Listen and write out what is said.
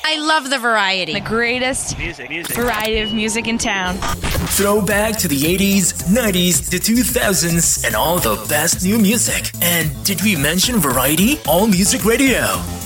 I love the variety. The greatest variety of music in town. Throwback to the 80s, 90s, the 2000s, and all the best new music. And did we mention variety? All Music Radio.